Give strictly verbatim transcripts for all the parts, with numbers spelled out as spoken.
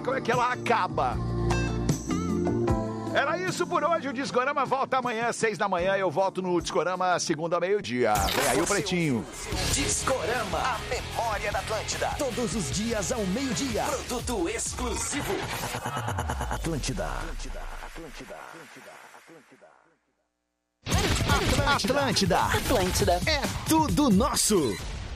Como é que ela acaba? Era isso por hoje, o Discorama volta amanhã às seis da manhã, eu volto no Discorama segunda ao meio-dia. Vem aí o Pretinho. Discorama, a memória da Atlântida. Todos os dias ao meio-dia. Produto exclusivo. Atlântida. Atlântida, Atlântida, Atlântida. Atlântida. Atlântida. É tudo nosso.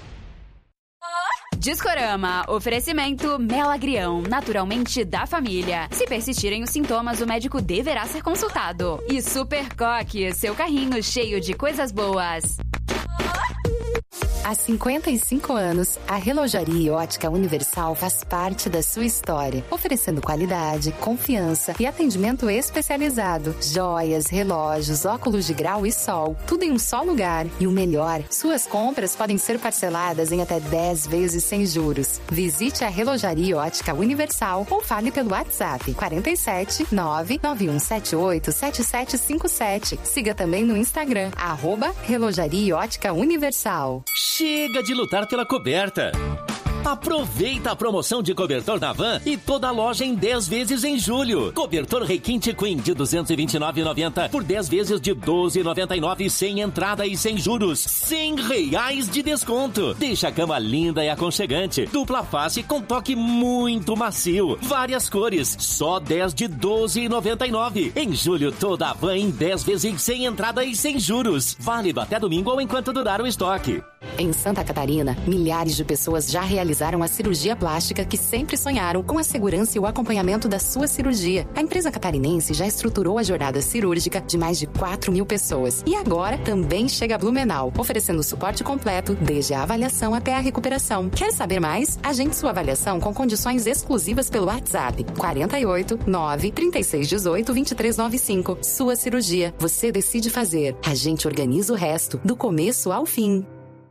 Discorama, oferecimento Melagrião, naturalmente da família. Se persistirem os sintomas, o médico deverá ser consultado. E Super Coque, seu carrinho cheio de coisas boas. Há cinquenta e cinco anos, a Relojaria Ótica Universal faz parte da sua história, oferecendo qualidade, confiança e atendimento especializado. Joias, relógios, óculos de grau e sol, tudo em um só lugar. E o melhor, suas compras podem ser parceladas em até dez vezes sem juros. Visite a Relojaria Ótica Universal ou fale pelo WhatsApp quarenta e sete, nove nove um sete oito, sete sete cinco sete. Siga também no Instagram, arroba Relojaria Ótica Universal. Chega de lutar pela coberta. Aproveita a promoção de cobertor na Van e toda a loja em dez vezes em julho. Cobertor Requinte Queen de duzentos e vinte e nove reais e noventa centavos por dez vezes de doze reais e noventa e nove centavos sem entrada e sem juros. cem reais de desconto. Deixa a cama linda e aconchegante. Dupla face com toque muito macio. Várias cores. Só dez de doze reais e noventa e nove centavos. Em julho, toda a Van em dez vezes sem entrada e sem juros. Válido até domingo ou enquanto durar o estoque. Em Santa Catarina, milhares de pessoas já realizaram a cirurgia plástica que sempre sonharam com a segurança e o acompanhamento da sua cirurgia. A empresa catarinense já estruturou a jornada cirúrgica de mais de quatro mil pessoas. E agora também chega a Blumenau, oferecendo suporte completo desde a avaliação até a recuperação. Quer saber mais? Agende sua avaliação com condições exclusivas pelo WhatsApp quarenta e oito, nove, trinta e seis, dezoito, vinte e três, noventa e cinco. Sua cirurgia, você decide fazer. A gente organiza o resto, do começo ao fim.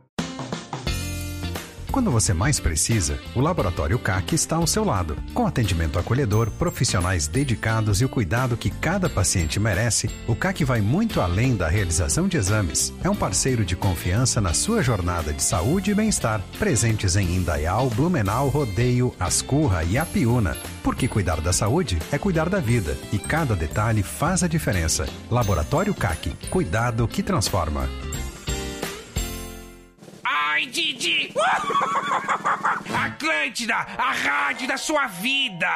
Quando você mais precisa, o Laboratório C A C está ao seu lado. Com atendimento acolhedor, profissionais dedicados e o cuidado que cada paciente merece, o C A C vai muito além da realização de exames. É um parceiro de confiança na sua jornada de saúde e bem-estar. Presentes em Indaial, Blumenau, Rodeio, Ascurra e Apiúna. Porque cuidar da saúde é cuidar da vida. E cada detalhe faz a diferença. Laboratório C A C. Cuidado que transforma. Ai, Didi! Atlântida, a rádio da sua vida!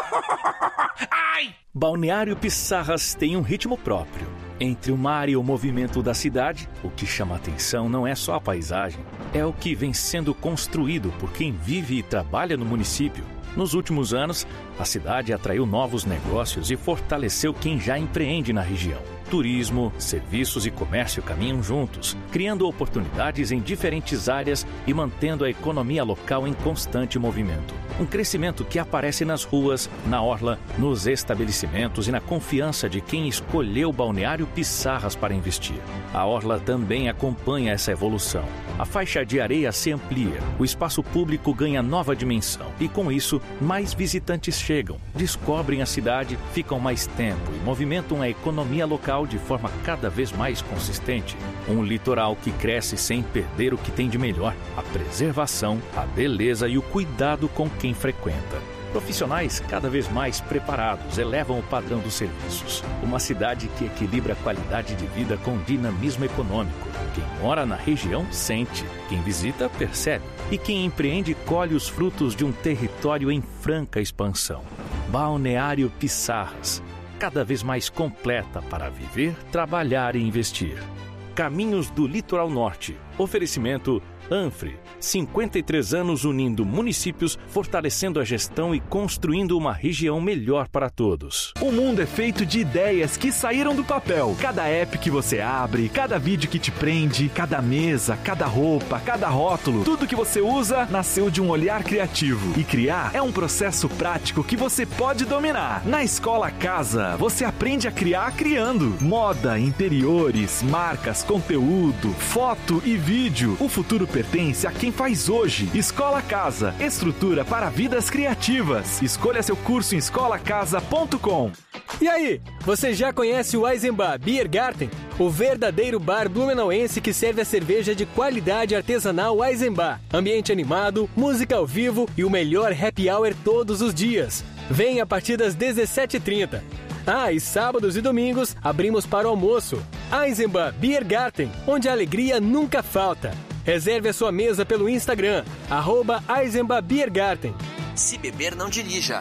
Ai! Balneário Pissarras tem um ritmo próprio. Entre o mar e o movimento da cidade, o que chama atenção não é só a paisagem, é o que vem sendo construído por quem vive e trabalha no município. Nos últimos anos, a cidade atraiu novos negócios e fortaleceu quem já empreende na região. Turismo, serviços e comércio caminham juntos, criando oportunidades em diferentes áreas e mantendo a economia local em constante movimento. Um crescimento que aparece nas ruas, na orla, nos estabelecimentos e na confiança de quem escolheu o Balneário Pissarras para investir. A orla também acompanha essa evolução. A faixa de areia se amplia, o espaço público ganha nova dimensão e, com isso, mais visitantes chegam, descobrem a cidade, ficam mais tempo e movimentam a economia local de forma cada vez mais consistente. Um litoral que cresce sem perder o que tem de melhor, a preservação, a beleza e o cuidado com quem frequenta. Profissionais cada vez mais preparados elevam o padrão dos serviços. Uma cidade que equilibra a qualidade de vida com dinamismo econômico. Quem mora na região sente, quem visita percebe e quem empreende colhe os frutos de um território em franca expansão. Balneário Pissarras, cada vez mais completa para viver, trabalhar e investir. Caminhos do Litoral Norte. Oferecimento Anfre, cinquenta e três anos unindo municípios, fortalecendo a gestão e construindo uma região melhor para todos. O mundo é feito de ideias que saíram do papel. Cada app que você abre, cada vídeo que te prende, cada mesa, cada roupa, cada rótulo, tudo que você usa nasceu de um olhar criativo. E criar é um processo prático que você pode dominar. Na Escola Casa, você aprende a criar criando. Moda, interiores, marcas, conteúdo, foto e vídeo. O futuro pertence a quem faz hoje. Escola Casa, estrutura para vidas criativas. Escolha seu curso em escola casa ponto com. E aí, você já conhece o Eisenbach Biergarten? O verdadeiro bar blumenauense que serve a cerveja de qualidade artesanal Eisenbach. Ambiente animado, música ao vivo e o melhor happy hour todos os dias. Vem a partir das dezessete e trinta. Ah, e sábados e domingos abrimos para o almoço. Eisenbahn Biergarten, onde a alegria nunca falta. Reserve a sua mesa pelo Instagram, arroba Eisenbahn Biergarten. Se beber, não dirija.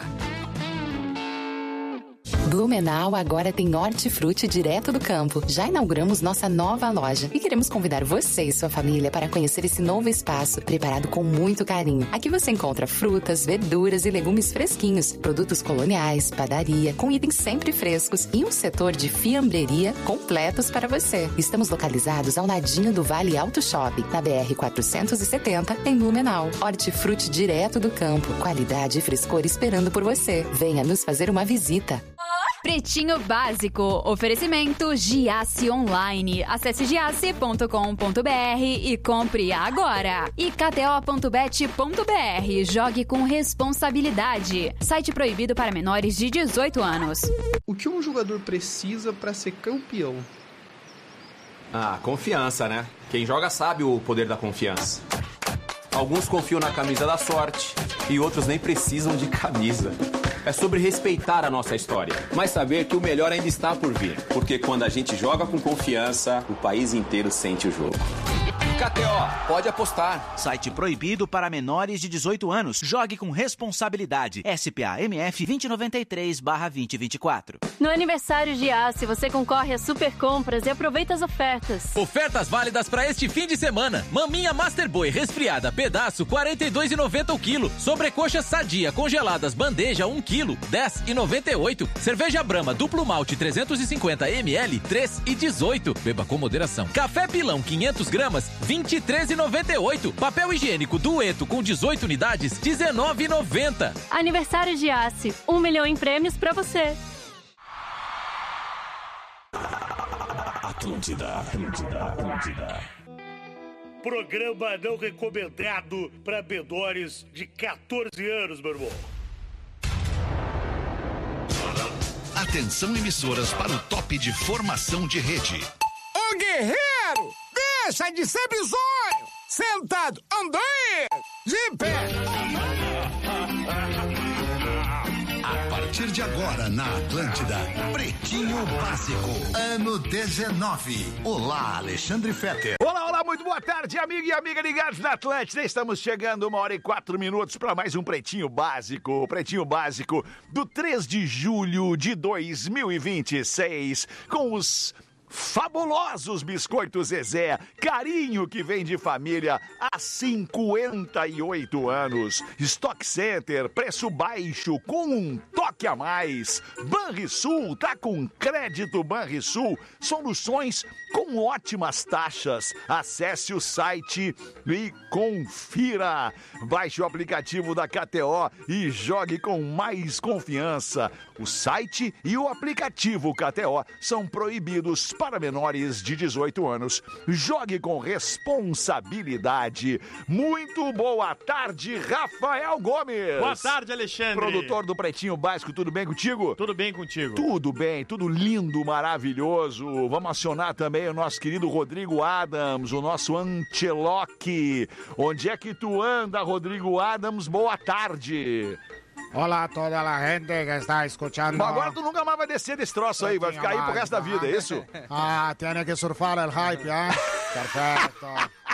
Blumenau agora tem hortifruti direto do campo. Já inauguramos nossa nova loja e queremos convidar você e sua família para conhecer esse novo espaço, preparado com muito carinho. Aqui você encontra frutas, verduras e legumes fresquinhos, produtos coloniais, padaria, com itens sempre frescos e um setor de fiambreria completos para você. Estamos localizados ao ladinho do Vale Auto Shopping, na B R quatrocentos e setenta, em Blumenau. Hortifruti direto do campo, qualidade e frescor esperando por você. Venha nos fazer uma visita. Pretinho Básico. Oferecimento Giasse Online. Acesse giasse ponto com ponto b r e compre agora. E k t o ponto bet ponto b r. Jogue com responsabilidade. Site proibido para menores de dezoito anos. O que um jogador precisa para ser campeão? Ah, confiança, né? Quem joga sabe o poder da confiança. Alguns confiam na camisa da sorte e outros nem precisam de camisa. É sobre respeitar a nossa história, mas saber que o melhor ainda está por vir. Porque quando a gente joga com confiança, o país inteiro sente o jogo. K T O, pode apostar. Site proibido para menores de dezoito anos. Jogue com responsabilidade. S P A M F vinte noventa e três barra vinte vinte e quatro. No aniversário de Giasse, você concorre a super compras e aproveita as ofertas. Ofertas válidas para este fim de semana. Maminha Master Boy resfriada, pedaço, quarenta e dois reais e noventa centavos o quilo. Sobrecoxa Sadia, congeladas, bandeja, um quilo, dez reais e noventa e oito centavos. Cerveja Brahma, duplo malte, trezentos e cinquenta mililitros, três reais e dezoito centavos. Beba com moderação. Café Pilão, quinhentas gramas, vinte e três reais e noventa e oito centavos. Papel higiênico Dueto com dezoito unidades, dezenove reais e noventa centavos. Aniversário de Giasse, um milhão em prêmios pra você. Atlântida, Atlântida, Atlântida. Programa não recomendado para menores de catorze anos, meu irmão. Atenção, emissoras, para o top de formação de rede. Ô guerreiro, deixa de ser bizonho! Sentado, anda aí! De pé! A partir de agora, na Atlântida, Pretinho Básico, ano dezenove. Olá, Alexandre Fetter. Olá, olá, muito boa tarde, amigo e amiga ligados na Atlântida. Estamos chegando uma hora e quatro minutos para mais um Pretinho Básico. Pretinho Básico do três de julho de dois mil e vinte e seis, com os fabulosos biscoitos Zezé, carinho que vem de família há cinquenta e oito anos. Stock Center, preço baixo com um toque a mais. Banrisul, tá com crédito Banrisul, soluções com ótimas taxas. Acesse o site e confira. Baixe o aplicativo da K T O e jogue com mais confiança. O site e o aplicativo K T O são proibidos para menores de dezoito anos. Jogue com responsabilidade. Muito boa tarde, Rafael Gomes. Boa tarde, Alexandre. Produtor do Pretinho Básico, tudo bem contigo? Tudo bem contigo. Tudo bem, tudo lindo, maravilhoso. Vamos acionar também o nosso querido Rodrigo Adams, o nosso Ancelotti. Onde é que tu anda, Rodrigo Adams? Boa tarde. Olá a toda a gente que está escutando. Mas agora tu nunca mais vai descer desse troço aí, vai ficar aí pro resto da vida, é isso? Ah, tem que surfar el hype, ah? Perfeito.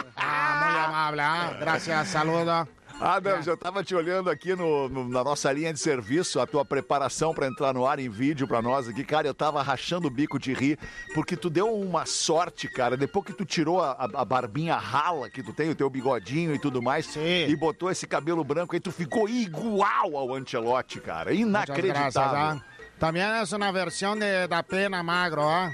Ah, muito amável, ah? Gracias, saludo. Adams, eu tava te olhando aqui no, no, na nossa linha de serviço, a tua preparação pra entrar no ar em vídeo pra nós aqui. Cara, eu tava rachando o bico de rir, porque tu deu uma sorte, cara, depois que tu tirou a, a barbinha rala que tu tem, o teu bigodinho e tudo mais, Sim. e botou esse cabelo branco aí, tu ficou igual ao Ancelotti, cara, inacreditável. Gracias, ah? Também é uma versão de, da pena magro, ah?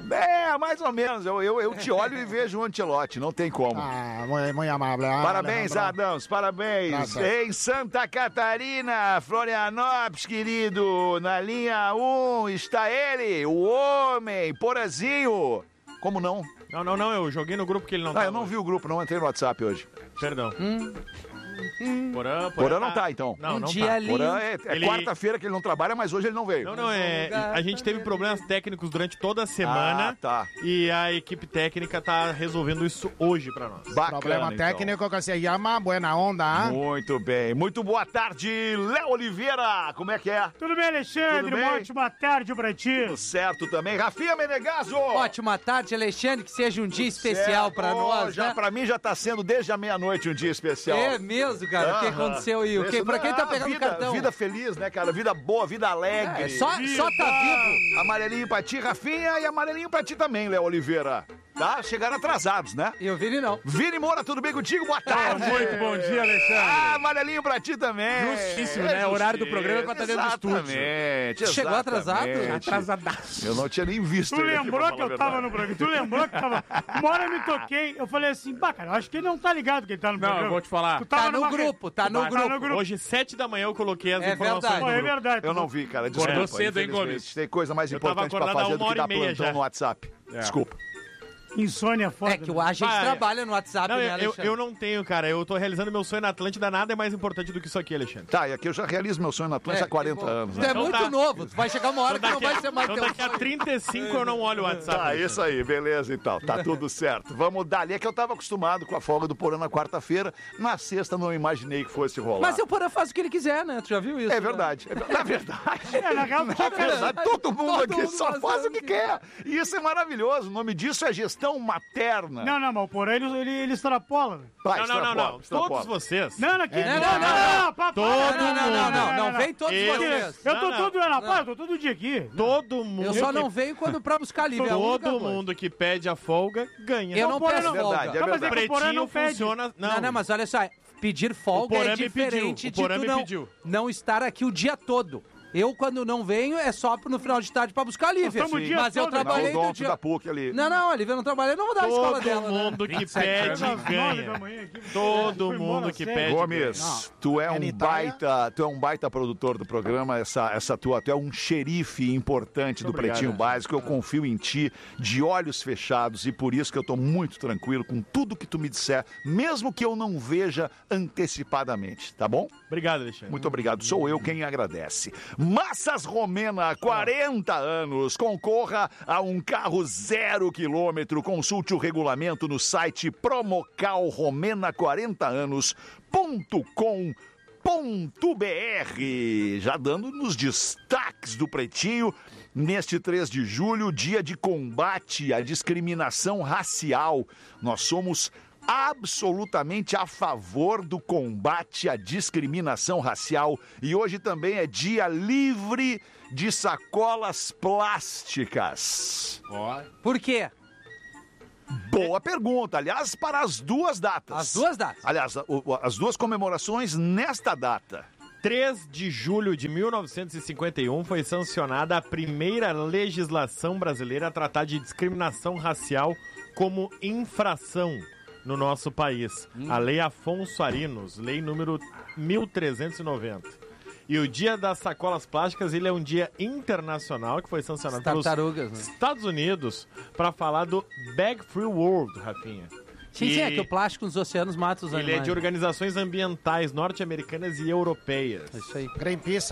É, mais ou menos. Eu, eu, eu te olho e vejo o Ancelotti, não tem como. Ah, muito, muito amável. Ah, parabéns, Adams, parabéns. Graças. Em Santa Catarina, Florianópolis, querido, na linha um está ele, o homem, Porazinho. Como não? Não, não, não, eu joguei no grupo que ele não Ah, tava. eu não vi o grupo, não entrei no WhatsApp hoje. Perdão. Hum. Porã, Porã não tá, então. Não, Um não dia tá. lindo. Porã é, é Ele- quarta-feira que ele não trabalha, mas hoje ele não veio. Não, não, é. A gente teve problemas técnicos durante toda a semana. Ah, tá. E a equipe técnica tá resolvendo isso hoje pra nós. Bacana, Problema então. técnico que se chama Buena Onda, hein? Muito bem. Muito boa tarde, Léo Oliveira. Como é que é? Tudo bem, Alexandre? Tudo bem? Uma ótima tarde pra ti. Tudo certo também. Rafinha Menegaso. Ótima tarde, Alexandre, que seja um dia especial Certo. pra nós, já, né? Pra mim já tá sendo desde a meia-noite um dia especial. É mesmo, cara? O que Aham. aconteceu aí? O que, Isso, pra quem tá pegando vida, cartão? Vida feliz, né, cara? Vida boa, vida alegre. É, só- só tá vivo. Amarelinho pra ti, Rafinha, e amarelinho pra ti também, Léo Oliveira. Tá? Chegaram atrasados, né? E o Vini não. Vini Moura, tudo bem contigo? Boa tarde. muito bom dia, Alexandre. Ah, amarelinho pra ti também. Justíssimo, né? O horário do programa é pra estar dentro do estúdio. Exatamente. Chegou atrasado? exatamente. Atrasadaço. Eu não tinha nem visto Tu ele aqui, lembrou pra que falar eu a tava verdade. no programa? Tu lembrou que tava... Uma hora eu me toquei, eu falei assim, bah, cara, eu acho que ele não tá ligado que ele tá no Não, programa. eu vou te falar. Tu tava Tá no numa grupo, tá no Tá grupo. Hoje, sete da manhã, eu coloquei as É informações. verdade. no Pô, é grupo. verdade. Eu não vi, cara. Desculpa. Acordou cedo, hein, infelizmente. Gomes? Tem coisa mais Eu tava importante pra acordado há fazer do uma que hora dar e meia plantão já. no WhatsApp. É. Desculpa. Insônia foda. É que o- a gente Vai. trabalha no WhatsApp, Não, né, eu, eu, Alexandre? eu não tenho, cara. Eu tô realizando meu sonho na Atlântida. Nada é mais importante do que isso aqui, Alexandre. Tá, e aqui eu já realizo meu sonho na Atlântida É, há quarenta que bom. anos, Tu né? é Então muito tá. novo. Vai chegar uma hora Então que não daqui, vai ser mais então teu daqui a sonho. trinta e cinco eu não olho o WhatsApp. Tá, Alexandre. isso aí, beleza então. Tá tudo certo. Vamos dar ali. É que eu tava acostumado com a folga do Porã na quarta-feira. Na sexta não imaginei que fosse rolar. Mas o Porã faz o que ele quiser, né? Tu já viu isso? É né? verdade. É ver- Na verdade. É, na real, Na verdade, todo mundo Todo aqui mundo só faz faz o o que que quer. E isso é maravilhoso. O nome disso é gestão materna. Não, não, mas o Porã, ele, ele, ele extrapola. velho. Vai, Não, não, não, extrapola, não. extrapola. Todos vocês. Não, não, que... Não, não, não, não. papai, Todo Não, não, não, não, não. Vem todos Eu- vocês. Eu tô Não, todo não, ano, não. rapaz, eu tô todo dia aqui. Todo mundo. Eu só que- não venho quando pra buscar livre. é a única Todo coisa. mundo que pede a folga ganha. Eu Não, não Porã peço não- folga. Verdade, é Não, mas é verdade. que o Porã Pretinho não pede. funciona. Não, Não, não, mas olha só, pedir O folga Porã é me diferente pediu, o de Porã tu me não, pediu. não estar aqui o dia todo. Eu, quando não venho, é só no final de tarde pra buscar a Lívia. Nós estamos o dia Mas eu todo, Lá trabalhei o do Donto dia... da P U C ali. Não, não, a Lívia não trabalha, eu não vou dar a escola Todo dela, né? mundo que vinte e sete pede anos. Às nove da ganha. manhã aqui. Todo Foi embora mundo que às pede. Gomes, tu é um Itália? baita, tu é um baita produtor do programa, essa, essa tua, tu é um xerife importante do Obrigado, Pretinho né? Básico, eu confio em ti de olhos fechados e por isso que eu tô muito tranquilo com tudo que tu me disser, mesmo que eu não veja antecipadamente, tá bom? Obrigado, Alexandre. Muito obrigado, sou eu quem agradece. Massas Romena, quarenta anos, concorra a um carro zero quilômetro, consulte o regulamento no site promocal romena quarenta anos ponto com ponto br. Já dando nos destaques do Pretinho, neste três de julho, dia de combate à discriminação racial. Nós somos absolutamente a favor do combate à discriminação racial e hoje também é dia livre de sacolas plásticas. Por quê? Boa pergunta. Aliás, para as duas datas. As duas datas. Aliás, o- o- as duas comemorações nesta data. três de julho de mil novecentos e cinquenta e um foi sancionada a primeira legislação brasileira a tratar de discriminação racial como infração no nosso país. Hum. A Lei Afonso Arinos, lei número mil trezentos e noventa. E o Dia das Sacolas Plásticas, ele é um dia internacional que foi sancionado pelos Tartarugas, né? Estados Unidos para falar do Bag Free World, Rafinha. Sim, sim, é E que o plástico nos oceanos mata os Ele animais. é de organizações ambientais norte-americanas e europeias. É isso aí. Greenpeace.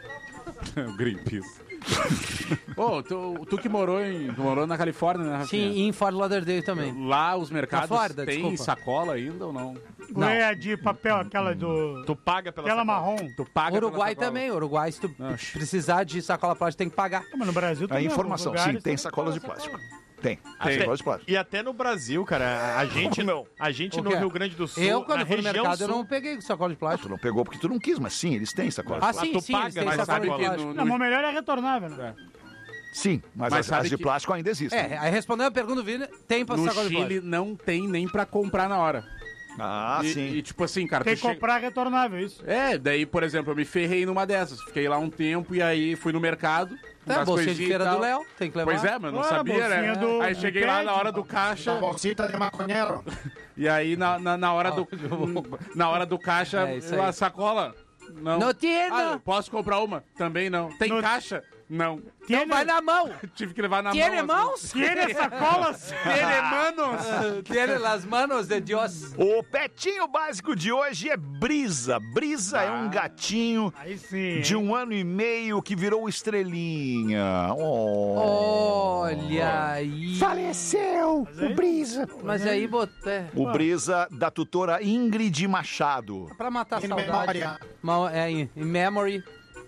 O Greenpeace. Ô, tu, tu que morou, em, tu morou na Califórnia, né, Rafinha? Sim, e em Fort Lauderdale também. Lá os mercados Na Flórida, têm desculpa. sacola ainda ou não? Não é a de papel, aquela do... Tu paga pela Aquela sacola. marrom. Tu paga Uruguai pela sacola. também, Uruguai, se tu precisar de sacola plástica, tem que pagar. Mas no Brasil A também. informação, alguns sim, lugares tem também sacolas de fala plástico. sacola. Tem, tem Até- sacolas de plástico. E até no Brasil, cara, a gente, Não. a gente O no quê? Rio Grande do Sul, Eu, quando na fui no região mercado, eu sul, não peguei sacola de Tu plástico. não pegou porque tu não quis, mas sim, eles têm sacolas. Ah, Mas sim, tu sim, paga, eles têm mas sacola sabe de que plástico. no- Não, mas o melhor é retornável, né? Sim, mas, Mas as, sabe as de que- plástico ainda existem. É, aí respondendo a pergunta do Vini, tem pra No sacola de Chile plástico. não tem nem pra comprar na hora. Ah, e, sim. E tipo assim, cara... Tem tu que chega- comprar retornável, isso. É, daí, por exemplo, eu me ferrei numa dessas. Fiquei lá um tempo e aí fui no mercado. É, umas bolsinha de coisinhas feira e tal. do Léo, tem que levar. Pois é, mas não Ué, sabia, né? bolsinha do- Aí do cheguei lá pede. na hora do caixa. Bolsita de maconheiro. E aí, na, na, na hora do. Na hora do caixa, É isso a aí. sacola. Não. Não tinha, Ah, não. eu posso comprar uma? Também não. Tem No- caixa? Não. Então vai na mão. Tive que levar na Tiene mão. mãos? Tiene sacolas? Tiene manos? Tiene las manos de Dios. O petinho básico de hoje é Brisa. Brisa ah, é um gatinho de um ano e meio que virou estrelinha. Oh. Olha aí. Faleceu aí, o Brisa. Mas aí boté. O Brisa da tutora Ingrid Machado. Pra matar a In saudade. memória. É, in, in memory.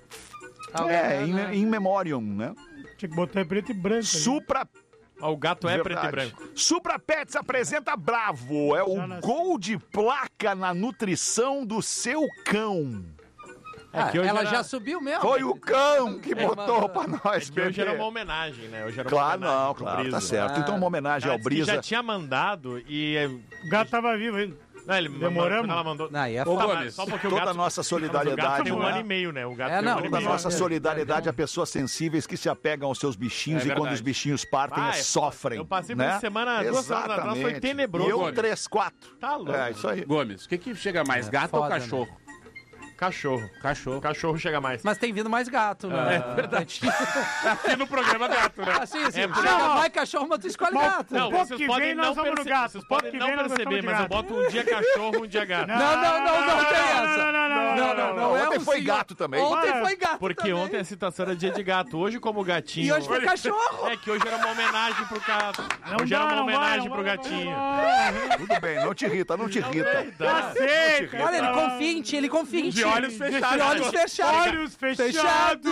É, in, in memoriam, né? Tinha que botar preto e branco. Supra... Ah, o gato é Verdade. preto e branco. Supra Pets apresenta Bravo. É o gol de placa na nutrição do seu cão. É ah, ela era... já subiu mesmo. Foi o cão que é, botou mas... pra nós, é que hoje era uma homenagem, né? Hoje era uma claro, homenagem não, claro, Brisa. tá certo. Ah. Então uma homenagem ela ao Brisa. já tinha mandado e... O gato tava vivo ainda. Não, ele Demoramos. Ela mandou... Não, é Ô, Gomes, só porque toda o gato... a nossa solidariedade... Mas o gato tem um né? ano e meio, né? O gato é, tem não, um ano toda e meio. a nossa solidariedade a pessoas sensíveis que se apegam aos seus bichinhos é e quando os bichinhos partem, ah, é, sofrem. Eu passei né? por semana, duas semanas atrás, foi tenebroso. E eu, três, quatro. Tá louco. É, isso aí. Gomes, o que que chega mais, é, gato foda, ou cachorro? Né? Cachorro. Cachorro. Cachorro chega mais. Mas tem vindo mais gato, né? É verdade. Aqui no programa gato, né? Assim, assim, é, chega não, mais cachorro, mas tu escolhe mas, gato. Não, pouco vocês que podem vem, não nós vamos no perceber, gato. vocês Pouco podem que não vem, nós perceber, vamos de mas eu gato. boto um dia cachorro, um dia gato. Não, não, não, não tem essa. Não, não, não, Não, não, não é Ontem um foi senhor. gato também. Ontem Para. foi gato Porque também. ontem a citação era dia de gato. Hoje como gatinho. E hoje foi cachorro. É que hoje era uma homenagem pro gato. Não Hoje dá, era uma não vai, homenagem não pro vai, gatinho. Tudo bem, não te irrita, não te irrita. Aceita. Olha, ele confia em ti, ele confia em ti. De olhos fechados. De olhos fechados. Olhos fechados.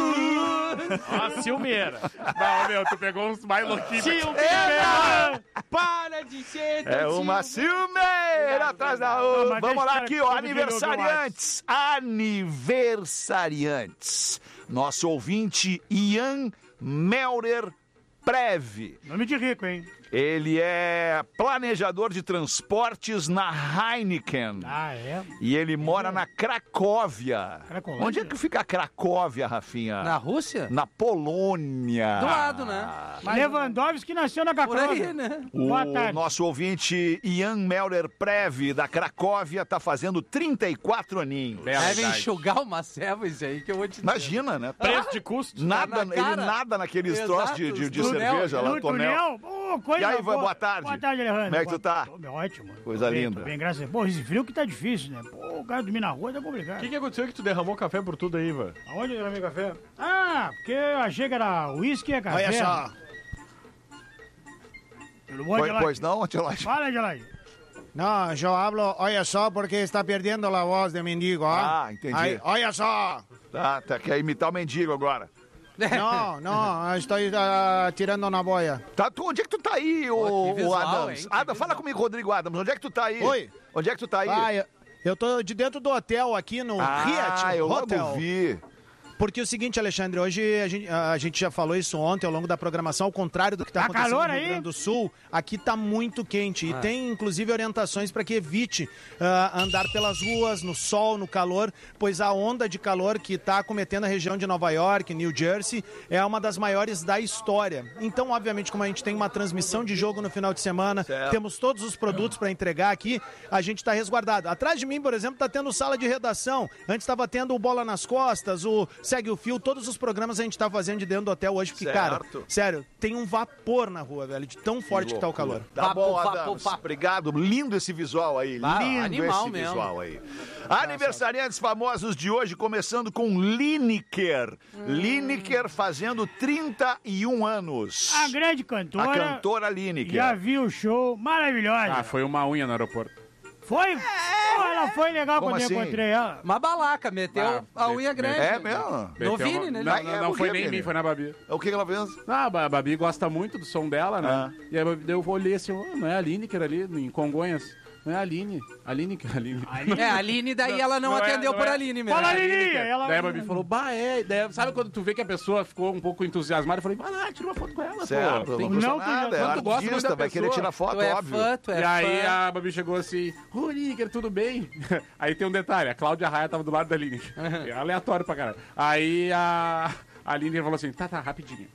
Ó, ciumeira. Não, meu, tu pegou uns mais louquinhos. Ciumeira! Para de ser É uma ciumeira atrás da outra. Vamos lá aqui, ó, aniversariantes. Aniversariantes. Nosso ouvinte, Ian Melrer Preve. Nome de rico, hein? Ele é planejador de transportes na Heineken. Ah, é? E ele mora na Cracóvia. Cracóvia? Onde é que fica a Cracóvia, Rafinha? Na Rússia? Na Polônia. Do lado, né? Mas Lewandowski nasceu na Por Cracóvia. aí, né? Boa O tarde. nosso ouvinte Ian Melrer Preve, da Cracóvia, tá fazendo trinta e quatro aninhos. Deve enxugar uma ceva isso aí que eu vou te dizer. Imagina, né? Preço de custo. Nada, na ele cara. nada naqueles Exato, troços de, de, de túnel, cerveja lá, No tonel. túnel? Oh, coisa E aí, boa. boa tarde. Boa tarde, Alejandro. Como é que tu tá? Tô bem, ótimo. Coisa Tô bem, linda. Tô bem, graças a Deus. Pô, esse frio que tá difícil, né? Pô, o cara dormir na rua tá O complicado. que, que aconteceu que tu derramou café por tudo aí, Ivan? Aonde eu derramei café? Ah, porque eu achei que era uísque e café. Olha só. Tudo bom, Pois, Adelaide? pois não, Adelaide? Fala, Adelaide. No, yo hablo, oye só, porque está perdendo la voz de mendigo, ¿ah? Ah, entendi. Aí, olha só. Tá, tá, quer imitar o mendigo agora. Não, não, estou uh, tirando na boia. Tá, tu, onde é que tu tá aí, ô, que visual, ô Adams? hein? Que Adam, fala comigo, Rodrigo Adams. Onde é que tu tá aí? Oi. Onde é que tu tá aí? Ah, eu, eu tô de dentro do hotel aqui no ah, Hyatt eu Hotel. logo vi. Porque é o seguinte, Alexandre, hoje a gente, a gente já falou isso ontem ao longo da programação, ao contrário do que está Tá acontecendo calor no Rio aí? Grande do Sul, aqui está muito quente. E Ah. tem, inclusive, orientações para que evite ah, andar pelas ruas, no sol, no calor, pois a onda de calor que está acometendo a região de Nova York, New Jersey, é uma das maiores da história. Então, obviamente, como a gente tem uma transmissão de jogo no final de semana, Certo. temos todos os produtos para entregar aqui, a gente está resguardado. Atrás de mim, por exemplo, está tendo sala de redação. Antes estava tendo o Bola nas Costas, o Segue o Fio, todos os programas a gente tá fazendo de dentro do hotel hoje, porque, cara, Certo. sério, tem um vapor na rua, velho, de tão forte que tá o calor. Tá Vapo, bom, vapo, Adams. vapo. Obrigado. Lindo esse visual aí. Ah, Lindo animal esse mesmo. visual aí. Aniversariantes famosos de hoje, começando com Lineker. Hum. Lineker fazendo trinta e um anos. A grande cantora. A cantora Lineker. Já vi o show, maravilhosa. Ah, foi uma unha no aeroporto. Foi? Pô, ela foi legal Como quando assim? eu encontrei ela. Uma balaca, meteu Ah, a me- unha me- grande. É mesmo? No Meteu Vini, uma- né? Não, Aí não, é não o foi quê, nem em Vini? mim, foi na Babi. O que que ela fez? Ah, a Babi gosta muito do som dela, né? Ah. E aí eu olhei assim, oh, não é a Aline que era ali, em Congonhas? Não é a Aline. Aline que é a Aline. É, a Aline, daí ela não, Não é, atendeu não por é. Aline mesmo. Fala, É a Aline, que é. ela- Daí a Babi falou, bah, é. Daí, sabe quando tu vê que a pessoa ficou um pouco entusiasmada? Eu falei, vai lá, tira uma foto com ela, Certo, pô. não Tem custa Não, nada, tu já- é quando tu gosta muito artista, da vai querer pessoa, tirar foto, Tu é óbvio. fã, tu é E aí fã. a Babi chegou assim, ô Lineker, tudo bem? Aí tem um detalhe, a Cláudia Raia tava do lado da Lineker. É aleatório pra caralho. Aí a, a Lineker falou assim, tá, tá, rapidinho.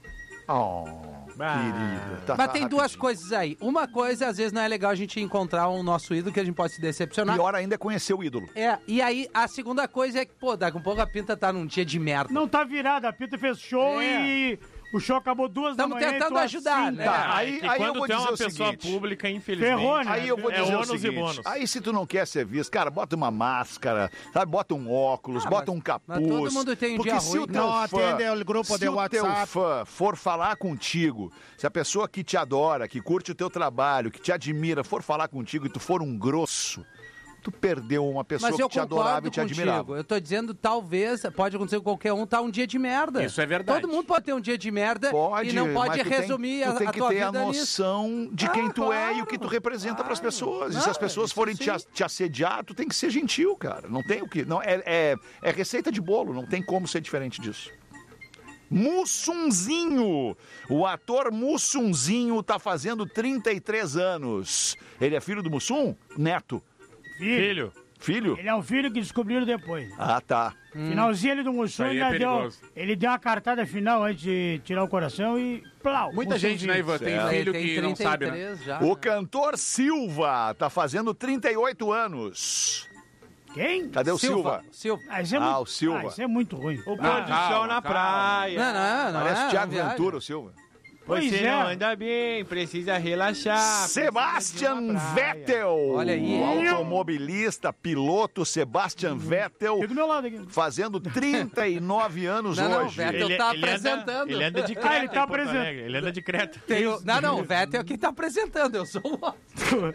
Oh, querida. Tá, Mas tá, tem duas coisas aí. Uma coisa, às vezes, não é legal a gente encontrar um nosso ídolo que a gente pode se decepcionar. Pior ainda é conhecer o ídolo. É, e aí a segunda coisa é que, pô, daqui a um pouco a Pinta tá num dia de merda. Não tá virada, a Pinta fez show É. e o show acabou duas da Tamo manhã. tentando e tô ajudar, assim, né? cara. Tá, aí, É que aí eu quando vou tem dizer uma o pessoa seguinte. pública, infelizmente, Ferrou, né? Aí eu vou é dizer o ônus e seguinte, bônus. aí se tu não quer ser visto, cara, bota uma máscara, sabe? Bota um óculos, Ah, bota mas- um capuz. mas todo mundo tem um porque dia se ruim, o teu não fã, atende o grupo se de o teu WhatsApp. fã for falar contigo, se a pessoa que te adora, que curte o teu trabalho, que te admira, for falar contigo e tu for um grosso, tu perdeu uma pessoa Mas que eu te adorava concordo e te contigo. admirava. Eu tô dizendo, talvez, pode acontecer com qualquer um, tá um dia de merda. Isso é verdade. Todo mundo pode ter um dia de merda Pode, e não pode mas tu resumir tem, tu a, tem a que tua ter a vida nisso. noção de Ah, quem tu é e claro, o que tu representa para as pessoas. E se Ah, as pessoas isso forem te, sim. a- te assediar, tu tem que ser gentil, cara. Não tem o que. Não, é, é, é receita de bolo, não tem como ser diferente disso. Mussunzinho. O ator Mussunzinho tá fazendo trinta e três anos. Ele é filho do Mussum? Neto. Filho. Filho? Ele é um filho que descobriram depois. Ah, tá. Finalzinho ele do Mussum, Isso aí ele, é já deu, perigoso. ele deu uma cartada final antes de tirar o coração e plau. Muita Mussunzinho. gente, né, Ivan? Tem Certo. filho Ele que tem não sabe, né? trinta e três já. O cantor Silva tá fazendo trinta e oito anos. Quem? Cadê o Silva? Silva. Ah, isso é Ah, muito, o Silva. Ah, isso é muito ruim. O pôr do calma, sol na calma. praia. Não, não, não. Parece é, Thiago não viaja. Ventura, o Silva. Pois Você é. não anda bem, precisa relaxar. Sebastian precisa de uma praia. Vettel. Olha aí. O automobilista, piloto Sebastian Vettel, Fica do meu lado aqui. fazendo trinta e nove anos Não, não, hoje. Vettel Ele, tá ele anda, apresentando. ele anda de creta. Ah, ele tá em Porto apresentando. Alegre. Ele anda de creta. Tem o- Não, não, o Vettel é quem tá apresentando, eu sou o outro.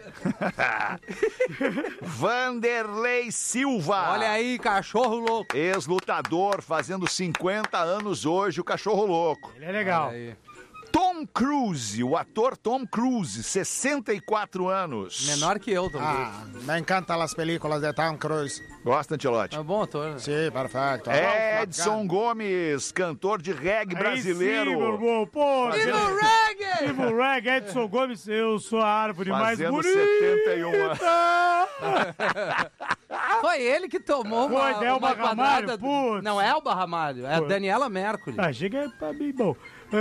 Vanderlei Silva. Olha aí, cachorro louco. Ex-lutador, fazendo cinquenta anos hoje, o cachorro louco. Ele é legal. Olha aí. Tom Cruise, o ator Tom Cruise, sessenta e quatro anos. Menor que eu, Tom Ah, me encantam as películas de Tom Cruise. Gosta, Antelote? É bom ator, né? Sim, perfeito. Edson Gomes, cantor de reggae brasileiro. Aí sim, meu irmão. Pô, Viva Deus. o reggae! Viva o reggae, Edson Gomes, eu sou a árvore mais Fazendo bonita. setenta e um anos. Foi ele que tomou Foi, uma, Delba uma Ramalho, quadrada. putz. Não é o Ramalho, é a Foi. Daniela Mercury. Ah, chega pra mim, bom.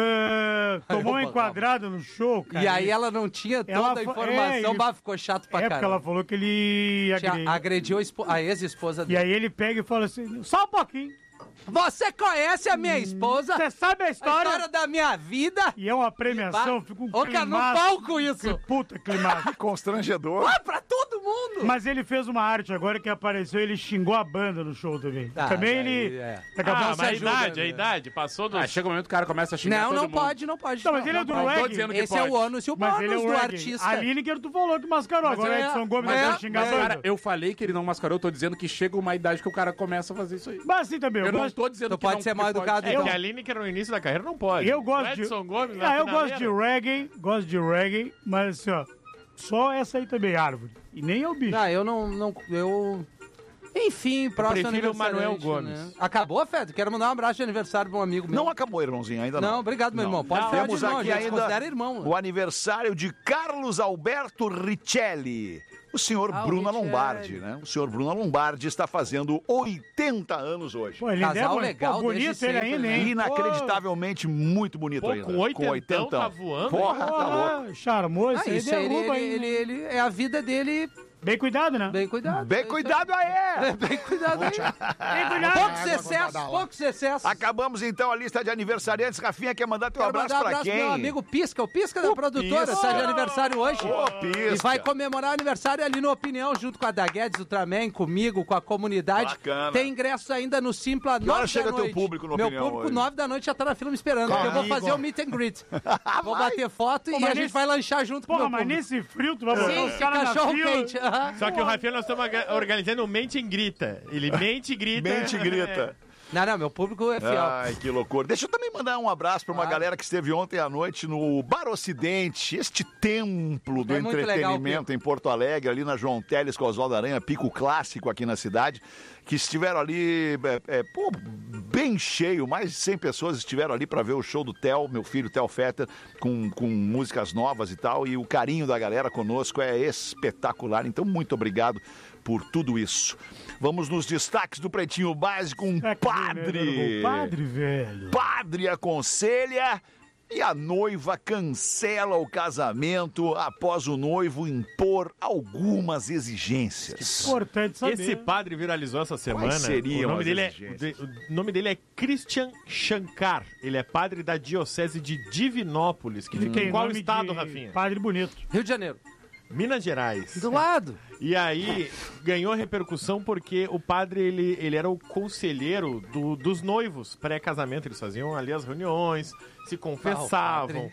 Ah, tomou uma enquadrada no show, cara. E aí ela não tinha Ela toda a fa- informação, é, bah, ficou chato pra É porque caramba. ela falou que ele Tinha- agre- agrediu a, espo- a ex-esposa E dele. aí ele pega e fala assim, só um pouquinho. Você conhece a minha esposa? Você sabe a A história? história da minha vida? E é uma premiação, fica um Ô, cara, no climaço. palco isso. Que puta climaço. Constrangedor. Ah, pra todo mundo! Mas ele fez uma arte agora que apareceu, ele xingou a banda no show também. Ah, também daí, ele... é. Daqui a Ah, pouco mas se a ajuda, idade, a né? idade, passou do... Ah, chega um momento que o cara começa a xingar Não, todo não mundo. pode, não pode. Não, mas ele é do Não tô reggae. dizendo que Esse é pode. o ônus e o Mas ele é bônus o do reggae. artista. A Lineker tu falou que mascarou, Mas agora é- Edson Gomes mas vai é- xingar a mas, banda. Cara, eu falei que ele não mascarou, eu tô dizendo que chega uma idade que o cara começa a fazer isso aí. Mas assim também, eu, Eu não gosto... tô dizendo Tu que pode não ser que mal pode. educado, É então. que a Lineker no início da carreira não pode. Eu gosto o de... Edson Gomes na Ah, eu gosto de finaleira. reggae, gosto de reggae, mas assim, ó, só essa aí também, árvore. E nem é o bicho. Não, eu não, não, eu... Enfim, próximo prefiro o Manuel aniversariante, Gomes. né? Acabou, Fed? Quero mandar um abraço de aniversário pra um amigo meu. Não acabou, irmãozinho, ainda não. Não, obrigado, meu irmão. Pode Não, falar de temos irmão, aqui a gente se ainda considera irmão. o aniversário de Carlos Alberto Richelli. O senhor Ah, o Bruno Richelli. Lombardi, né? O senhor Bruno Lombardi está fazendo oitenta anos hoje. Pô, ele Casal é legal pô, bonito desde ele sempre, ainda, né? hein? Inacreditavelmente muito bonito Pô, ainda. com oitentão tá voando, Porra, Pô, tá louco. porra, charmoso, Ah, isso aí isso aí, ele, derruba ele, aí. ele, ele- é a vida dele Bem cuidado, né? bem cuidado. Bem cuidado aí! É, bem cuidado aí. Bem cuidado. Poucos excessos, poucos excessos. Acabamos então a lista de aniversariantes. Rafinha quer mandar teu Quero abraço mandar um pra abraço pro quem? meu amigo Pisca, o Pisca da produtora, Pisca. está de aniversário hoje. Ô, Pisca. E vai comemorar o aniversário ali no Opinião, junto com a da Guedes Ultraman, comigo, com a comunidade. Bacana. Tem ingressos ainda no Simpla, Que hora nove chega da teu noite. público no Meu Opinião público, hoje? nove da noite, já tá na fila me esperando. porque eu vou Comigo. fazer o meet and greet. Vou bater foto Pô, e mas a gente nesse- vai lanchar junto com o Porra, meu mas público. nesse frio tu vai botar Sim, os caras na cachorro fila. quente. aham. Só que o Rafinha nós estamos organizando um mente em grita. Ele mente e grita. Mente e grita. Não, não, meu público é fiel. Ai, que loucura. Deixa eu também mandar um abraço para uma galera que esteve ontem à noite no Bar Ocidente, este templo do É muito legal, entretenimento em Porto Alegre, ali na João Teles com Oswaldo Aranha, pico clássico aqui na cidade, que estiveram ali, é, é, pô, bem cheio, mais de cem pessoas estiveram ali para ver o show do Theo, meu filho Theo Fetter, com, com músicas novas e tal, e o carinho da galera conosco é espetacular, então muito obrigado por tudo isso. Vamos nos destaques do Pretinho Básico, um É que padre. velho, Padre, velho. Padre aconselha E a noiva cancela o casamento após o noivo impor algumas exigências. Importante saber. Esse padre viralizou essa semana. Quais seriam o nome as dele é exigências? o nome dele é Christian Shankar. Ele é padre da diocese de Divinópolis, que fica Tem em qual nome estado, de Rafinha? Padre bonito. Rio de Janeiro. Minas Gerais. Do lado. E aí ganhou repercussão porque o padre ele, ele era o conselheiro do- dos noivos pré-casamento. Eles faziam ali as reuniões, se confessavam.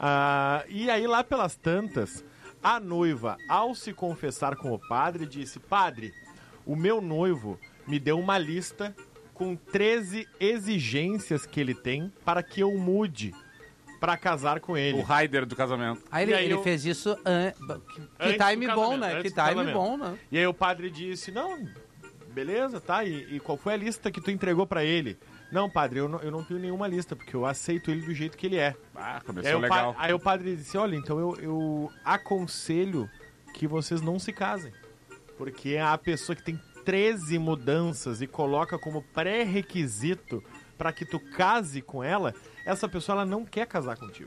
Ah, e aí lá pelas tantas, a noiva, ao se confessar com o padre, disse: Padre, o meu noivo me deu uma lista com treze exigências que ele tem para que eu mude para casar com ele. O Raider do casamento. Aí ele, E aí ele eu- fez isso. an- Que, que Antes do time bom, casamento, né? antes Que do time casamento. bom, né? E aí o padre disse: não, beleza, tá, e, e qual foi a lista que tu entregou pra ele? Não, padre, eu não, eu não tenho nenhuma lista, porque eu aceito ele do jeito que ele é. Ah, E começou aí, o legal. pa- aí o padre disse: olha, então eu, eu aconselho que vocês não se casem, porque a pessoa que tem treze mudanças e coloca como pré-requisito pra que tu case com ela, essa pessoa ela não quer casar contigo.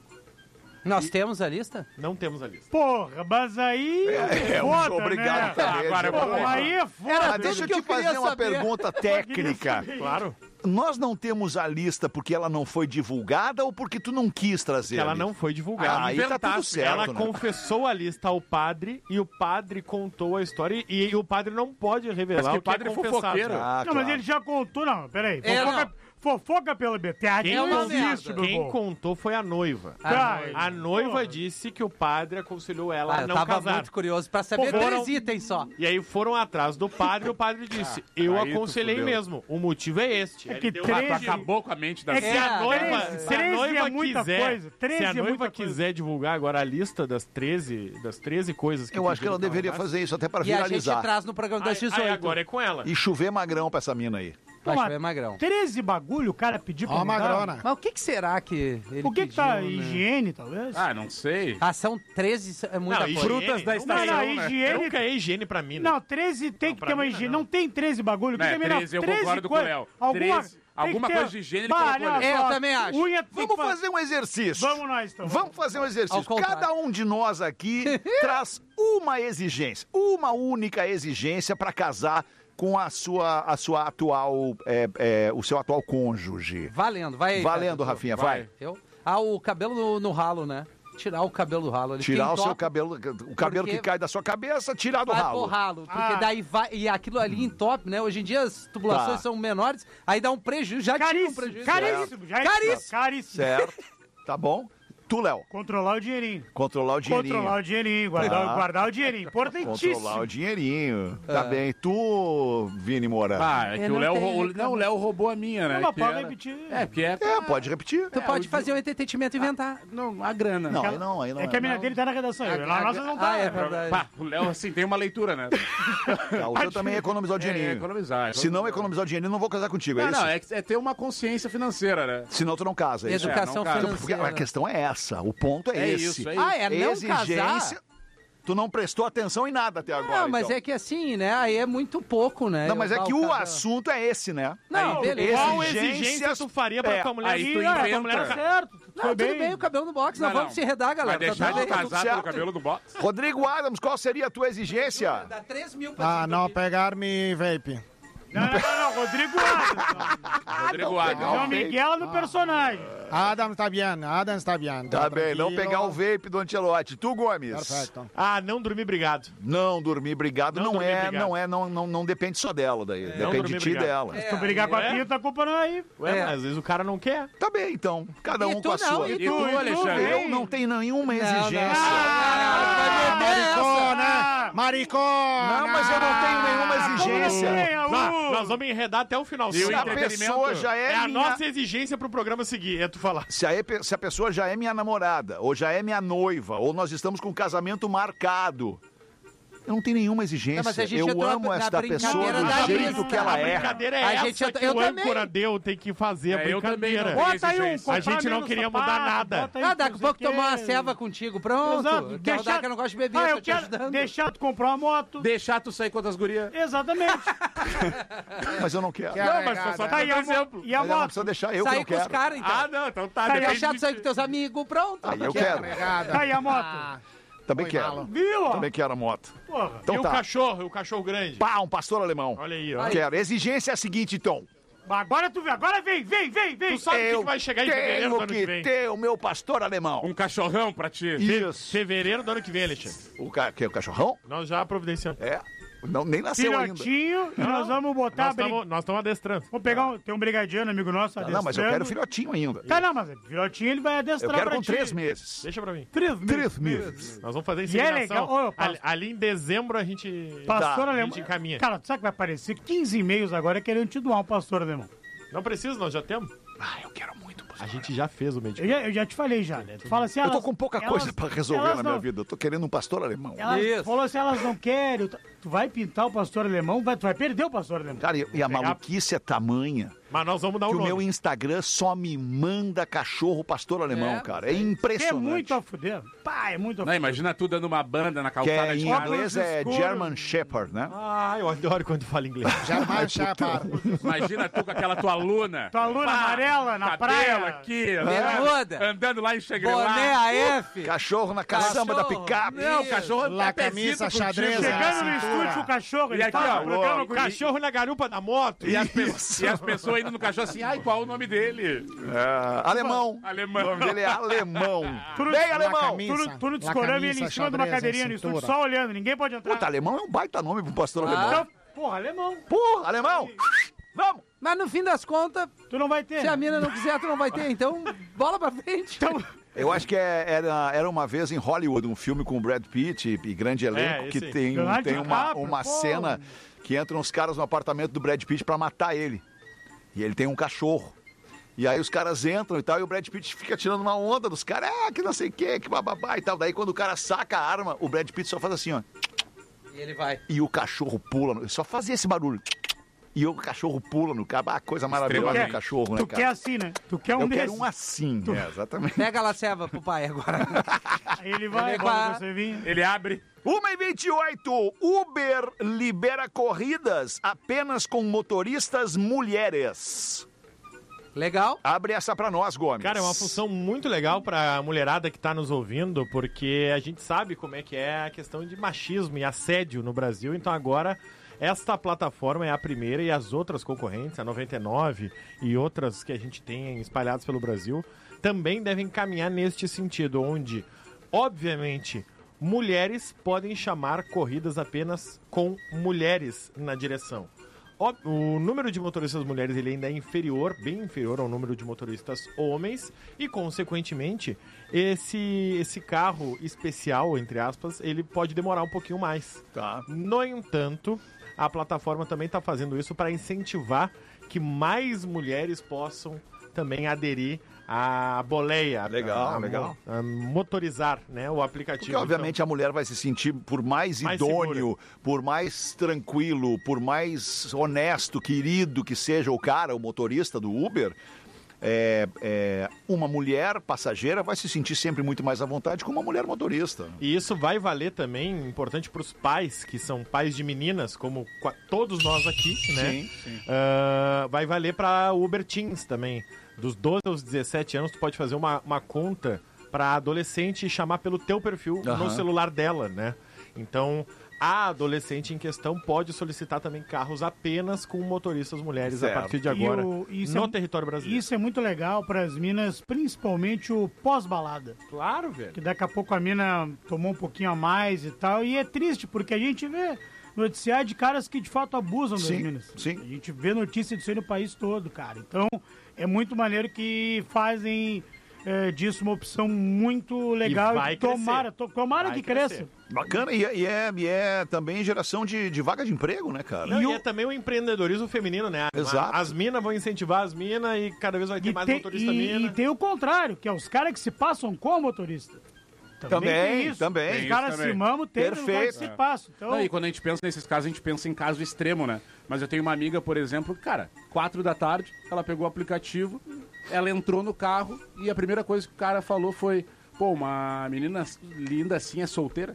Nós temos a lista? Não temos a lista. Porra, mas aí. É, é, foda, obrigado né? também. Agora é Porra, Porra, aí é foda. Ah, tudo deixa eu que te eu queria fazer uma saber. pergunta técnica. Claro. Nós não temos a lista porque ela não foi divulgada ou porque tu não quis trazer? Que ela a não lista? foi divulgada. Ah, aí tá tudo Inventasse. certo, Ela né? confessou a lista ao padre e o padre contou a história e, e o padre não pode revelar Mas que o que padre é confessado. fofoqueiro. Ah, Não, mas claro. ele já contou, não, peraí. É, Fofoca, fofoca pela B T A Quem, não contou- existe, meu quem irmão. contou foi a noiva. Tá, A noiva porra. disse que o padre aconselhou ela Ah, a eu não tava casar. muito curioso pra saber Pô, três foram- itens só. E aí foram atrás do padre e o padre disse: eu aí tu aconselhei fudeu. mesmo, o motivo é este. É Ele que deu treze- uma- Tu acabou com a mente da É que Se a É, noiva, treze se a treze noiva é muita quiser, coisa, treze se a é noiva muita quiser coisa. divulgar agora a lista das treze, das treze coisas que Eu acho que ela pediram pra deveria ela, fazer isso até para E a gente viralizar. traz no programa das Aí, aí dezoito. agora é com ela. E chover magrão pra essa mina aí. Vai Pô, chover magrão. treze bagulho o cara pediu pra Ó, mudar? magrona. Mas o que, que será que ele O que que tá? pediu, né? Higiene, talvez? Ah, não sei. Ah, são treze, é muita Não, coisa. higiene, Frutas da não, estação, não, não, né? higiene- Nunca é higiene pra mim, né? Não, treze tem que pra ter uma mim, higiene. não. Não tem treze bagulho. Não, que é tem, não, treze, eu treze concordo com o coisa. Léo. Alguma, treze, tem alguma que ter- coisa de higiene ele Bah, colocou não, ali. É, só, eu também acho. Unha tem Vamos que fa- fazer um exercício. Vamos nós, então. Vamos fazer um Ao exercício. contrário. Cada um de nós aqui traz uma exigência, uma única exigência para casar com a sua, a sua atual, é, é, o seu atual cônjuge. Valendo, vai aí. Valendo, Pedro. Rafinha, vai. Eu? Ah, o cabelo no, no ralo, né? Tirar o cabelo do ralo. Ele Tirar quem o seu toca cabelo, o cabelo Porque que cai da sua cabeça, tirar do vai ralo. pro ralo. Porque Ah. daí vai. E aquilo ali entope, né? Hoje em dia as tubulações Tá. são menores, aí dá um prejuízo. Já tinha um Caríssimo, prejuízo. caríssimo. Já é Caríssimo. caríssimo. Certo. Tá bom? Tu, Léo. Controlar o dinheirinho. Controlar o dinheirinho. Controlar o dinheirinho, guardar, Tá. guardar o dinheirinho. Importantíssimo. Controlar o dinheirinho. Tá bem. Tu, Vini Moura. Ah, é que Eu o não Léo, tenho rou- o- reclamação. não, o Léo roubou a minha, né? Não, mas que pode era- repetir. É, porque é... É, pode repetir. Tu pode fazer o entretenimento e inventar. Não, a grana. Não, aí não, aí não. É que a mina não. dele tá na redação. Ah, Na nossa não tá. Ah, é verdade. Pá, o Léo, assim, tem uma leitura, né? Tá, o teu também é economizar o dinheirinho. É, economizar. Se não economizar o dinheirinho, eu não vou casar contigo, é Não, isso? não, é, é ter uma consciência financeira, né? Senão tu não casa, é isso? Educação É, não casa. Porque financeira. a questão é essa, o ponto é, É esse. isso, é isso. Ah, é não Exigência. casar? Tu não prestou atenção em nada até agora. Não, mas então. é que assim, né? Aí é muito pouco, né? Não, mas Eu é dar que o cabelo. assunto é esse, né? Não, beleza. Qual Exigências- exigência tu faria pra É, tua mulher? aí tu E, ah, tua inventa. mulher- Tá certo. Não, Foi tudo bem, o cabelo no box, não, Não, vamos não. se redar, galera. Vai Tá deixar tudo de bem. tudo casar certo. pelo cabelo do box? Rodrigo Adams, qual seria a tua exigência? Dá três mil pra Ah, não pegar-me vape. Não, não, não, não. Rodrigo Adams. Rodrigo Adams. João Miguel no personagem. Adam está bem, Adam está bem. Tá bem, não pegar o vape do Ancelotti. Tu, Gomes? Perfeito. Ah, não dormir, obrigado. Não dormir brigado Não não, dormir é, brigado. não é, não, não, não depende só dela daí. não Depende dormir de ti e brigado. dela. É, Se tu brigar com a Ué? Pia, a culpa não é aí. Ué, É. mas às vezes o cara não quer. Tá bem, então. Cada E um tu com a não, sua. e E tu, tu, Alexandre? Eu não tenho nenhuma exigência. Ah, Maricona! Maricona! Não, mas eu não tenho nenhuma exigência. Nós, nós vamos enredar até o final. E o Se a entretenimento? pessoa já é, É a minha... nossa exigência pro programa seguir, é tu falar. Se a, epe- se a pessoa já é minha namorada, ou já é minha noiva, ou nós estamos com um casamento marcado, Eu não tenho nenhuma exigência. Não, mas a gente eu entrou amo na esta pessoa brincadeira do da jeito lista. que ela A é. brincadeira é A essa gente- que eu o também. âncora deu, tem que fazer a É, eu também brincadeira. não tenho Bota aí um exigência. A gente não menos queria sapato, mudar nada. bota aí um Ah, daqui a pouco não sei tomar uma o quê. ceva contigo, pronto. Exato. Deixar... Deixar- que eu não gosto de beber, Ah, tô eu te quero ajudando. deixar tu comprar uma moto. Deixar tu sair com outras gurias. Exatamente. Mas eu não quero. Não, mas tô só Tá, e dando a, exemplo. mo- e a Mas ela não moto? precisa deixar eu que Sair não com os quero. caras, então. Ah, não, então tá. Tá, e Deixar depende tu sair de- com teus amigos, pronto. Aí eu quero. Tá, e a moto? Ah, Também Foi quero. malo. Viu? ó? Também quero a moto. Porra. Então e o tá. cachorro, e o cachorro grande. Pá, um pastor alemão. Olha aí, ó. Quero. Exigência é a seguinte, então. Agora tu vê, agora vem, vem, vem, vem. Tu sabe o que eu que vai chegar em fevereiro do tenho ano que que vem? ter o meu pastor alemão. Um cachorrão pra ti. Isso. Fevereiro do ano que vem, Alexandre. O, ca... que é o cachorrão? Nós já providenciamos. É. Não, nem nasceu ainda. Filhotinho, e nós vamos botar... Nós a brin- estamos nós estamos adestrando. Vamos pegar um... Tem um brigadiano, amigo nosso, Não, mas eu quero adestrando. filhotinho ainda. Tá, não, mas filhotinho ele vai Eu adestrar quero pra com ti. três meses. Deixa pra mim. Três meses. Três meses. Nós vamos fazer E é inseminação. legal. Ô, ali, pastor- ali em dezembro a gente... Pastor Tá, a alemão. gente encaminha. Cara, tu sabe que vai aparecer quinze e-mails agora querendo te doar um pastor alemão. Não precisa, nós já temos. Ah, eu quero muito pastor A gente já fez o Eu medicamento. já, eu já te falei já. Né? Tu fala assim, Eu tô elas- com pouca elas- coisa pra resolver elas na minha não- vida. Eu tô querendo um pastor alemão. Elas Isso. falou assim, elas não querem. Tu- Tu vai pintar o pastor alemão, vai, tu vai perder o pastor alemão. Cara, e, e a maluquice é tamanha Mas nós vamos dar o que o nome. meu Instagram só me manda cachorro pastor alemão, É, cara. É Que é impressionante. muito a fuder. Pá, é muito a Não, fuder. imagina tu dando uma banda na Que calçada é, de em casa. inglês é escuro. German Shepherd, né? Ah, eu adoro quando fala inglês. Jamais chapa. Imagina tu com aquela tua aluna. Tua aluna amarela na cabelo praia. aqui, Bermuda. andando, andando lá em Shangri-La. Boné A F. Cachorro na caçamba da Cachorro. picape. Não, o cachorro La é pezinho camisa contigo. xadrez, Chegando no cintura. estúdio com o cachorro, E ele aqui, fala ó, no programa louco. com Cachorro na garupa da moto. E as, pe- e as pessoas indo no cachorro assim, ai, qual o nome dele? É, alemão. Alemão. O nome dele é alemão. Tu não- Vem, alemão. camisa. Tu, no- tu no La discorama ele em camisa cima de uma xadrez, cadeirinha em no estúdio, cintura. só olhando, ninguém pode entrar. Puta, alemão é um baita nome pro pastor alemão. Então, porra, alemão. Porra, alemão. Vamos. Mas no fim das contas, Tu não vai ter. se a mina não quiser, tu não vai ter. Então, bola pra frente. Então, Eu acho que é- era, era uma vez em Hollywood, um filme com o Brad Pitt e, e grande elenco, É, que esse aí. tem, um- Leonardo tem uma, DiCaprio, uma pô. cena que entram uns caras no apartamento do Brad Pitt pra matar ele. E ele tem um cachorro. E aí os caras entram e tal, e o Brad Pitt fica tirando uma onda dos caras, ah, que não sei o que, que bababá e tal. Daí quando o cara saca a arma, o Brad Pitt só faz assim, ó. E ele vai. E o cachorro pula, no- só fazia esse barulho. E o cachorro pula no cara. Ah, coisa maravilhosa Extremamente. do cachorro, né, tu cara? quer assim, né? Tu quer um Eu desses. quero um assim, é, exatamente. Pega a laceva pro pai agora. Aí ele vai, Ele bota vai. você vir. Ele abre. uma e vinte e oito, Uber libera corridas apenas com motoristas mulheres. Legal. Abre essa pra nós, Gomes. Cara, é uma função muito legal pra mulherada que tá nos ouvindo, porque a gente sabe como é que é a questão de machismo e assédio no Brasil, então agora esta plataforma é a primeira e as outras concorrentes, a noventa e nove e outras que a gente tem espalhadas pelo Brasil, também devem caminhar neste sentido, onde, obviamente, mulheres podem chamar corridas apenas com mulheres na direção. Ó, o número de motoristas mulheres ele ainda é inferior, bem inferior ao número de motoristas homens e, consequentemente, esse, esse carro especial, entre aspas, ele pode demorar um pouquinho mais. Tá. No entanto, a plataforma também está fazendo isso para incentivar que mais mulheres possam também aderir à boleia. Legal, a, a, legal. a motorizar, né, o aplicativo. Porque, obviamente, a mulher vai se sentir, por mais, Mais idôneo, por mais tranquilo, por mais honesto, querido que seja o cara, o motorista do Uber, é, é, uma mulher passageira vai se sentir sempre muito mais à vontade com uma mulher motorista. E isso vai valer também, importante para os pais, que são pais de meninas, como qua- todos nós aqui, né? Sim, sim. Ah, vai valer para Uber Teens também. Dos doze aos dezessete anos, tu pode fazer uma, uma conta para adolescente e chamar pelo teu perfil no Aham. celular dela, né? Então, a adolescente em questão pode solicitar também carros apenas com motoristas mulheres Certo. a partir de agora, E o- isso no é- território brasileiro. Isso é muito legal para as minas, principalmente o pós-balada. Claro, velho. Que daqui a pouco a mina tomou um pouquinho a mais e tal. E é triste, porque a gente vê noticiário de caras que de fato abusam das Sim, minas. sim. A gente vê notícia disso aí no país todo, cara. Então, é muito maneiro que fazem é, disso uma opção muito legal. E vai tomara, to- tomara Vai que cresça. crescer. Bacana, e é, e é, e é também geração de, de vaga de emprego, né, cara? Não, E e, o- é também o empreendedorismo feminino, né? Exato. As minas vão incentivar as minas e cada vez vai ter E mais tem, motorista e- mina. e tem o contrário, que é os caras que se passam com motorista. Também, tem isso. também. Os Tem caras isso se também. mamam, tem lugar que Perfeito. se passa. Então, Não, e quando a gente pensa nesses casos, a gente pensa em caso extremo, né? Mas eu tenho uma amiga, por exemplo, cara, quatro da tarde, ela pegou o aplicativo, ela entrou no carro e a primeira coisa que o cara falou foi: pô, uma menina linda assim é solteira?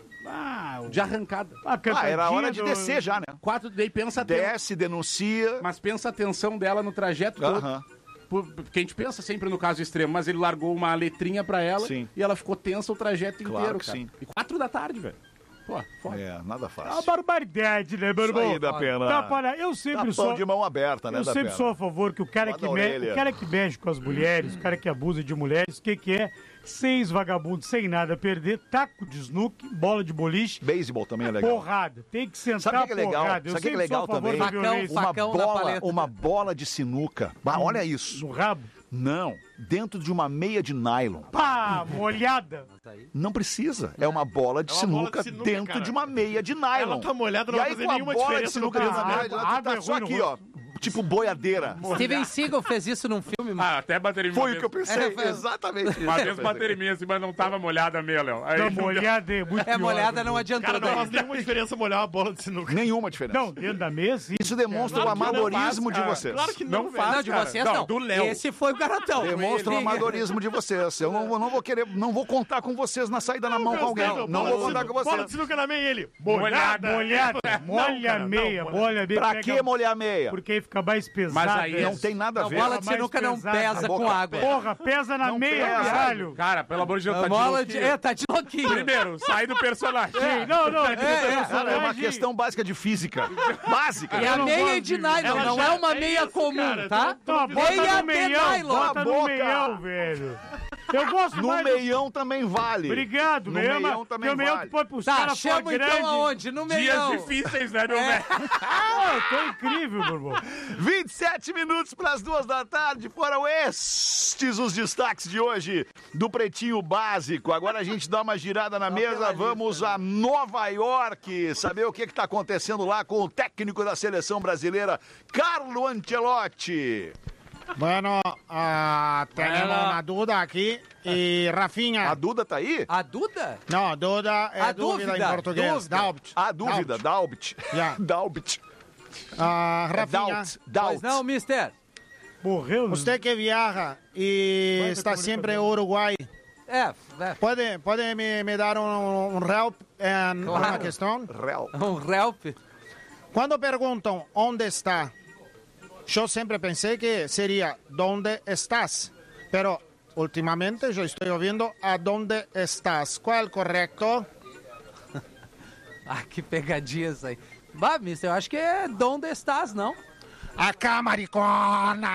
Ah, De arrancada. Ah, era hora de descer já, né? Quatro, daí pensa... aten- Desce, denuncia. Mas pensa a atenção dela no trajeto todo. Aham. Por- Porque a gente pensa sempre no caso extremo, mas ele largou uma letrinha pra ela Sim. e ela ficou tensa o trajeto Claro inteiro, que cara. sim. E quatro da tarde, velho. Pô, foda. É, nada é uma fácil. barbaridade, né, meu Isso irmão? aí dá pena. Tá, para, eu sempre Tapão sou... de mão aberta, né? Eu dá sempre pena. sou a favor que o cara Bota que, na me... orelha. o cara que mexe com as mulheres, o cara que abusa de mulheres, o que que é? Seis vagabundos sem nada a perder, taco de snook, bola de boliche. Beisebol também é legal. Porrada. Tem que sentar Sabe o que é legal? porrada. Eu Sabe o que é sempre legal sou a favor também? da violência. Uma facão na bola, paleta. uma bola de sinuca. Bah, olha isso. No rabo? Não, dentro de uma meia de nylon. Pá, molhada. Não precisa. É uma bola de É uma bola sinuca de sinuca, dentro cara. de uma meia de nylon. Ela tá molhada, não e vai aí, fazer com a nenhuma bola de diferença no sinuca dentro da caso. meia de nylon, A tu água tá é só ruim no aqui, ó. Tipo boiadeira. Steven Seagal fez isso num filme. Ah, até bateria Foi o que eu pensei. É, foi- Exatamente isso. Uma que eu vez pensei. bateria minha assim, mas não tava molhada a meia, Léo. Aí Não, não deu- molhada é muito É, pior, molhada meu não irmão. adiantou. Cara, não daí. faz nenhuma diferença molhar uma bola de sinuca. Nenhuma diferença. Não, dentro da mesa... Isso demonstra Claro o que não amadorismo faz, de cara. vocês. Claro que não, Não velho. faz, Não, de cara. vocês Não, não. do Léo. Esse foi o garotão. Demonstra o Ele- amadorismo de vocês. Eu não, vou- não vou querer, não vou contar com vocês na saída na mão com alguém. Não, Não bola vou de contar sinuca- com Bola de vocês. sinuca na meia ele. Molhada, molhada. Molha cara, a meia, não, molha a meia. Pra pega- que molhar a meia? Porque aí fica mais pesado. Mas aí Não tem nada a Não, ver. bola de mais sinuca não pesado. pesa A com boca água. Porra, pesa na Não meia, pesa. caralho. Cara, pelo amor de Deus, A tá de bola de... louquinho. É, tá de louquinho. Primeiro, sai do personagem. Ei, não, não. É, é. Cara, é uma questão básica de física. Básica. E a Eu não meia gosto é de de- nylon, Ela não já- é uma é meia isso, comum, cara, tá? Não, bota Meia no de meião, nylon. bota Cala a no boca. meião, velho. Eu gosto No mais... meião também vale. Obrigado, No meião, meião mas- também porque o meião vale. tu põe pros Tá, caras chama fora então grande. aonde? No Dias meião. difíceis, né, meu É. velho? Ah, eu tô incrível, meu irmão. vinte e sete minutos para as duas da tarde. Foram estes os destaques de hoje do Pretinho Básico. Agora a gente dá uma girada na mesa. Vamos a Nova York saber o que está acontecendo lá com o técnico da seleção brasileira, Carlo Ancelotti. Bueno, ah, tenemos Bueno. una duda aquí. Y Rafinha. A Duda tá aí? A Duda? No, duda é A dúvida, dúvida, em português. dúvida. Doubt. A dúvida, Dalbit. Yeah. Dalbit. Ah, É Rafinha, doubt, doubt. Pois não, mister? Morreu, né? usted que viaja y Vai, está vai, siempre en vai. Uruguay, É, é. ¿puede, puede me, me dar un, un help en Claro. una cuestión? Real. Um help. Cuando preguntan dónde está, yo siempre pensé que sería ¿dónde estás? Pero últimamente yo estoy ouvindo a dónde estás. ¿Cuál es el correcto? Ah, que pegadinha isso aí. Bah, mister, eu acho que é Donde Estás, não? Acá, maricona!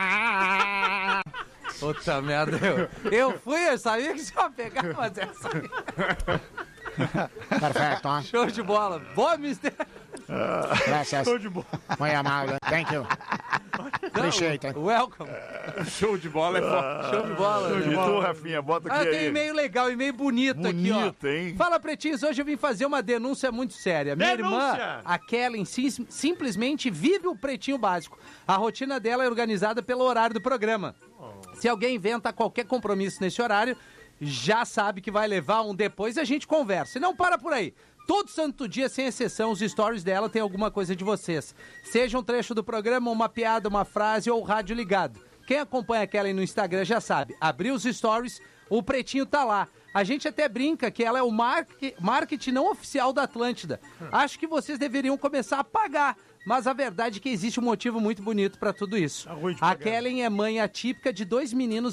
Puta merda, eu, eu fui, eu sabia que você ia pegar, mas essa aí. Perfecto. ¿eh? Show de bola. Boa, mister. Gracias. Show de bola. Muy amable. Thank you. Appreciate it. Welcome. Show de bola é foda. Show de bola. E né? tu, Rafinha, bota Ah, aqui tem aí. e-mail legal, e-mail bonito, aqui, ó. Bonito, hein? Fala, pretinhos, hoje eu vim fazer uma denúncia muito séria. Minha Denúncia! irmã, a Kellen, sim- simplesmente vive o Pretinho Básico. A rotina dela é organizada pelo horário do programa. Se alguém inventa qualquer compromisso nesse horário, já sabe que vai levar um depois e a gente conversa. E não para por aí. Todo santo dia, sem exceção, os stories dela tem alguma coisa de vocês. Seja um trecho do programa, uma piada, uma frase ou rádio ligado. Quem acompanha a Kellen no Instagram já sabe. Abriu os stories, o Pretinho tá lá. A gente até brinca que ela é o marque- marketing não oficial da Atlântida. Acho que vocês deveriam começar a pagar. Mas a verdade é que existe um motivo muito bonito para tudo isso. A Kellen é mãe atípica de dois meninos